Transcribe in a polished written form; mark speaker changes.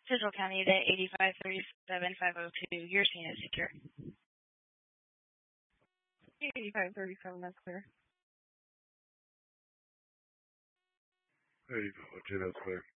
Speaker 1: Central County to 8537502. Your scene is secure. 8537, that's clear.
Speaker 2: 8502, that's clear.